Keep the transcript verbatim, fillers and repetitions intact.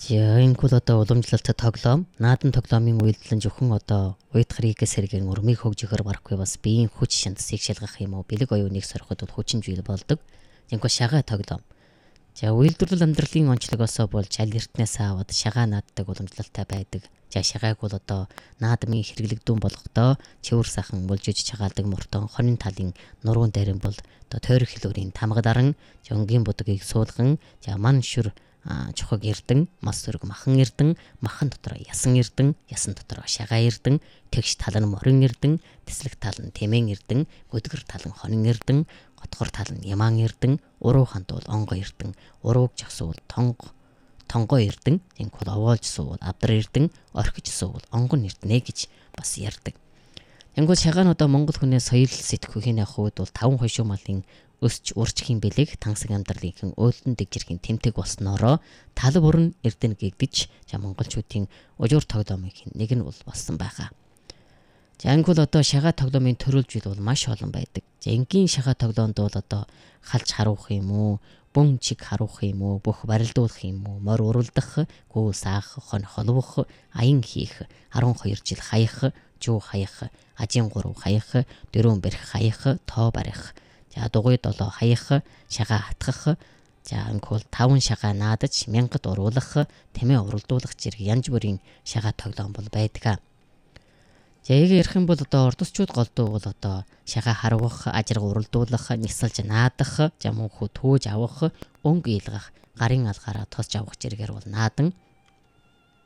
За энэ бол одоо уламжлалт тоглоом. Наадан тоглоомын үйлдэл нь зөвхөн одоо уйдах ригээс сэргэн урмыг хөгжихөр барахгүй бас биеийн хүч шантсыг шалгах юм уу? Бэлэг оюуныг сороход бол хүчин зүйл болдог. Тэгвэл шагаа тоглоом. За үйлдвэрлэл амьдралын онцлогоосоо болж аль эртнээс аваад шагаа нааддаг уламжлалтай байдаг. За шагааг бол одоо наадмын хэрэглэгдүүн болгохдоо цэвэр сахан булжиж чагаалдаг муртон хонин талын нуруунд дайран бол одоо тойрог хэлүүрийн тамга даран жонгийн будгийг суулган за ман шүр чухаг эрдэн, мас сөрөг махан эрдэн, махан дотор ясан эрдэн, ясан дотор шагаа эрдэн, тэгш тал нь морин эрдэн, тэслэг тал нь тэмэн эрдэн, гүдгэр тал нь хонин эрдэн, готгор тал нь ямаан эрдэн, уруу хант бол онго эрдэн, урууг жагсуул тонго тонго эрдэн, инкул овоолж суул авдар эрдэн, орхиж суул онгон эрдэнэ гэж бас ярьдаг. Ингүүл шагаа нь одоо монгол хүний соёл сэтгүүхийн хувьд бол таван хошуу малын өсч урчхийн бэлэг тансаг амьдралын өөлтөн дэгжирхийн тэмдэг болсноороо тал бүрэн эрдэнэ гэгдэж за монголчуудын ужуур тоглоомын нэг нь бол болсон байгаа. За ингүүл одоо шагаа тоглоомын төрөлжил бол маш олон байдаг. За энгийн шагаа тоглоонд бол одоо халж харуулах юм уу, бөн чиг харуулах юм уу, бүх барилдуулах юм уу, морь уралдах, гүү саах, хон холбох, аян хийх, арван хоёр жил хаях, жуу хаях, ажийн гурав хаях, дөрвөн бэрх хаях, тоо барих. За дугуй долоо хаях, шагаа хатгах, за ингүүл таван шагаа наадаж мянгад уруулах, тэмээ уралдуулах зэрэг янз бүрийн шагаа тоглоом бол байдаг. За яг ярих юм бол одоо ордосчууд голдуу бол одоо шагаа харвах, ажирга уралдуулах, нисэлж наадах, за мөнхөө төөж авах, өнг ийлгах, гарын алгаараа тосч авах зэрэгээр бол наадан.